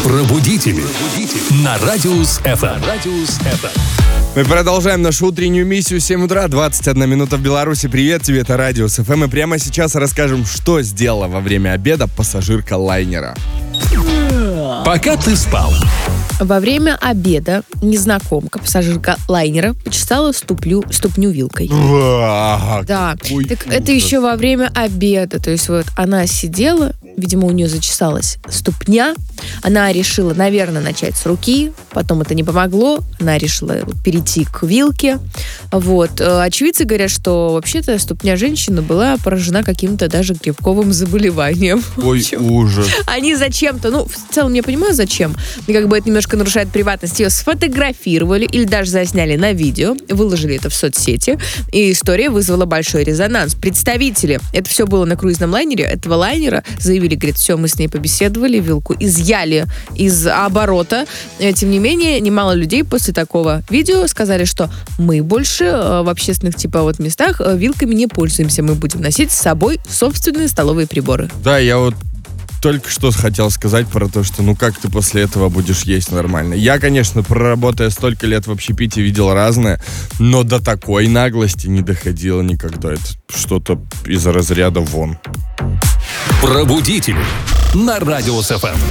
Пробудители на Радиус ФМ. Мы продолжаем нашу утреннюю миссию. 7 утра, 21 минута в Беларуси. Привет тебе, это Радиус ФМ. И прямо сейчас расскажем, что сделала во время обеда пассажирка лайнера. Пока ты спал. Во время обеда незнакомка, пассажирка лайнера, почесала ступню вилкой. Да, так это еще во время обеда. То есть вот она сидела, видимо, у нее зачесалась ступня. Она решила, наверное, начать с руки. Потом это не помогло. Она решила перейти к вилке. Вот. Очевидцы говорят, что вообще-то ступня женщины была поражена каким-то даже грибковым заболеванием. Ой, ужас. Они зачем-то, в целом я понимаю, зачем. И как бы это немножко нарушает приватность. Ее сфотографировали или даже засняли на видео, выложили это в соцсети, и история вызвала большой резонанс. Представители, это все было на круизном лайнере, этого лайнера, заявили, говорит, все, мы с ней побеседовали, вилку изъяли из оборота. Тем не менее, немало людей после такого видео сказали, что мы больше в общественных местах вилками не пользуемся, мы будем носить с собой собственные столовые приборы. Да, я вот только что хотел сказать про то, что как ты после этого будешь есть нормально. Я, конечно, проработая столько лет в общепите, видел разное, но до такой наглости не доходило никогда. Это что-то из разряда вон. Пробудители на Радиус ФМ.